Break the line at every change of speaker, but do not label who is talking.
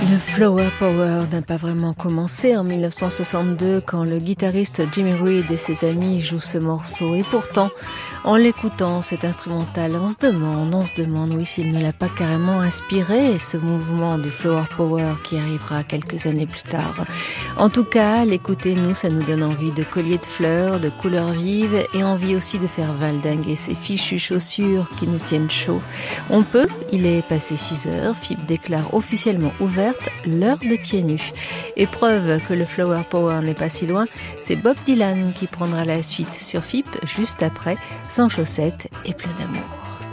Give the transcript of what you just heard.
Le Flower Power n'a pas vraiment commencé en 1962 quand le guitariste Jimmy Reed et ses amis jouent ce morceau. Et pourtant, en l'écoutant, cet instrumental, on se demande, oui, s'il ne l'a pas carrément inspiré, ce mouvement du Flower Power qui arrivera quelques années plus tard. En tout cas, l'écouter, ça nous donne envie de colliers de fleurs, de couleurs vives et envie aussi de faire valdinguer ces fichues chaussures qui nous tiennent chaud. On peut, il est passé 6 heures, FIP déclare officiellement ouverte l'heure des pieds nus. Et preuve que le Flower Power n'est pas si loin, c'est Bob Dylan qui prendra la suite sur FIP juste après, sans chaussettes et plein d'amour.